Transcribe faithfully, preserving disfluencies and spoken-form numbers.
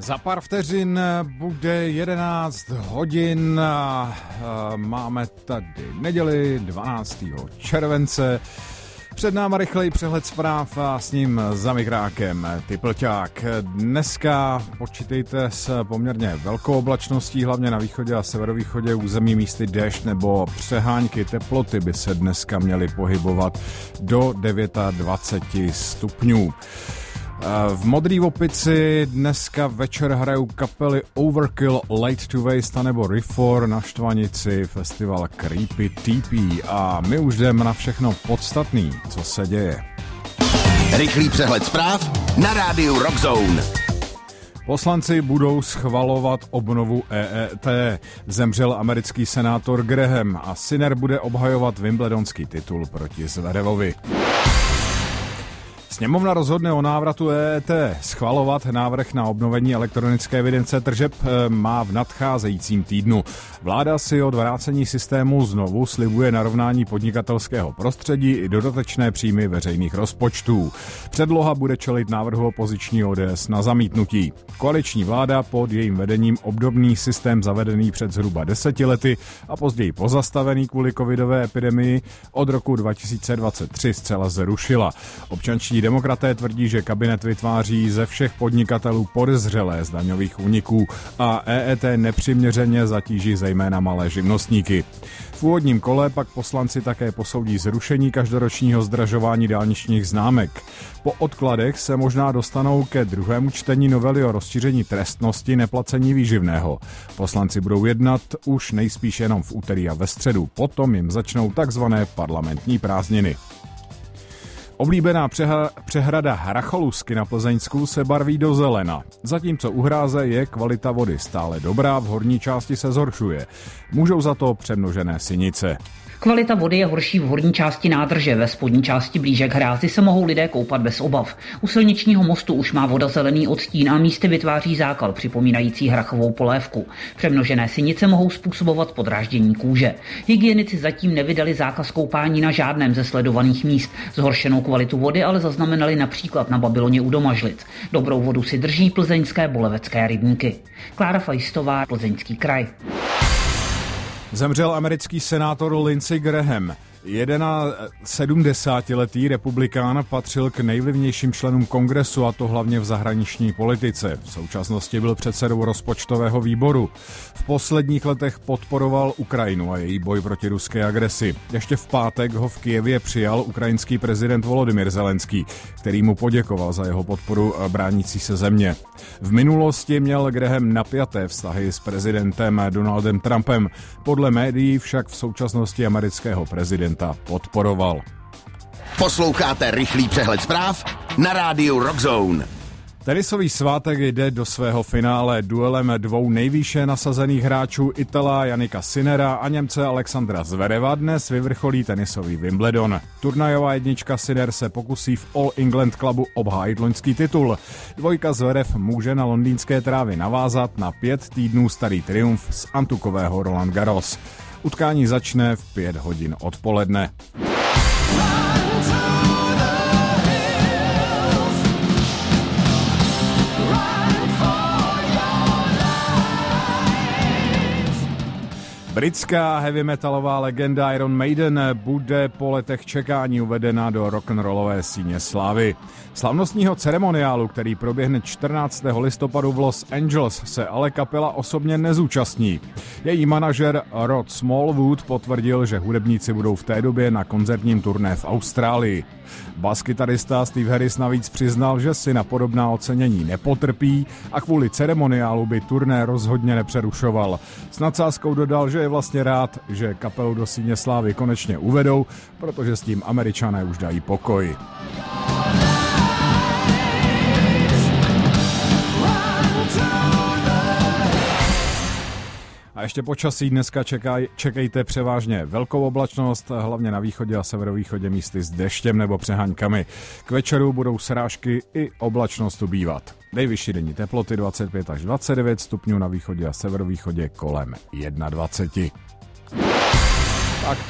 Za pár vteřin bude jedenáct hodin a máme tady neděli dvanáctého července. Před náma rychlej přehled zpráv a s ním za mikrákem Typlťák. Dneska počítejte s poměrně velkou oblačností, hlavně na východě a severovýchodě území místy déšť nebo přehánky. Teploty by se dneska měly pohybovat do dvacet devět stupňů. V Modrý opici dneska večer hrajou kapely Overkill, Late to Waste nebo Reform, na Štvanici festival Creepy T P a my už jdeme na všechno podstatný, co se děje. Rychlý přehled zpráv na rádiu Rockzone. Poslanci budou schvalovat obnovu E E T. Zemřel americký senátor Graham a Sinner bude obhajovat wimbledonský titul proti Zverevovi. Sněmovna rozhodne o návratu E E T. Schvalovat návrh na obnovení elektronické evidence tržeb má v nadcházejícím týdnu. Vláda si od vrácení systému znovu slibuje narovnání podnikatelského prostředí i dodatečné příjmy veřejných rozpočtů. Předloha bude čelit návrhu opoziční O D S na zamítnutí. Koaliční vláda pod jejím vedením obdobný systém zavedený před zhruba deseti lety a později pozastavený kvůli covidové epidemii od roku dva tisíce dvacet tři zcela zrušila. Občanští demokraté tvrdí, že kabinet vytváří ze všech podnikatelů podezřelé z daňových úniků a E E T nepřiměřeně zatíží zejména malé živnostníky. V úvodním kole pak poslanci také posoudí zrušení každoročního zdražování dálničních známek. Po odkladech se možná dostanou ke druhému čtení novely o rozšíření trestnosti neplacení výživného. Poslanci budou jednat už nejspíš jenom v úterý a ve středu, potom jim začnou takzvané parlamentní prázdniny. Oblíbená přeha- přehrada Hracholusky na Plzeňsku se barví do zelena. Zatímco u hráze je kvalita vody stále dobrá, v horní části se zhoršuje. Můžou za to přemnožené sinice. Kvalita vody je horší v horní části nádrže, ve spodní části blíže k hrázi se mohou lidé koupat bez obav. U silničního mostu už má voda zelený odstín a místy vytváří zákal připomínající hrachovou polévku. Přemnožené sinice mohou způsobovat podráždění kůže. Hygienici zatím nevydali zákaz koupání na žádném ze sledovaných míst. Zhoršenou kvalitu vody ale zaznamenali například na Babyloně u Domažlic. Dobrou vodu si drží plzeňské bolevecké rybníky. Klára Fajstová, Plzeňský kraj. Zemřel americký senátor Lindsey Graham. sedmdesátiletý republikán patřil k nejvlivnějším členům kongresu, a to hlavně v zahraniční politice. V současnosti byl předsedou rozpočtového výboru. V posledních letech podporoval Ukrajinu a její boj proti ruské agresi. Ještě v pátek ho v Kyjevě přijal ukrajinský prezident Volodymyr Zelenský, který mu poděkoval za jeho podporu bránící se země. V minulosti měl Graham napjaté vztahy s prezidentem Donaldem Trumpem. Podle médií však v současnosti amerického prezidenta podporoval. Posloucháte rychlý přehled zpráv na rádiu Rockzone. Tenisový svátek jde do svého finále duelem dvou nejvýše nasazených hráčů, Itala Jannika Sinnera a Němce Alexandra Zvereva. Dnes vyvrcholí tenisový Wimbledon. Turnajová jednička Sinner se pokusí v All England Clubu obhájit loňský titul. Dvojka Zverev může na londýnské trávě navázat na pět týdnů starý triumf z antukového Roland Garros. Utkání začne v pět hodin odpoledne. Britská heavy metalová legenda Iron Maiden bude po letech čekání uvedena do rock'n'rollové síně slávy. Slavnostního ceremoniálu, který proběhne čtrnáctého listopadu v Los Angeles, se ale kapela osobně nezúčastní. Její manažer Rod Smallwood potvrdil, že hudebníci budou v té době na koncertním turné v Austrálii. Baskytarista Steve Harris navíc přiznal, že si na podobná ocenění nepotrpí a kvůli ceremoniálu by turné rozhodně nepřerušoval. S nadsázkou dodal, že je vlastně rád, že kapelu do síně slávy konečně uvedou, protože s tím Američané už dají pokoj. A ještě počasí dneska čekaj, čekejte převážně velkou oblačnost, hlavně na východě a severovýchodě místy s deštěm nebo přeháňkami. K večeru budou srážky i oblačnost ubývat. Nejvyšší denní teploty dvacet pět až dvacet devět stupňů, na východě a severovýchodě kolem dvacet jedna. Tak to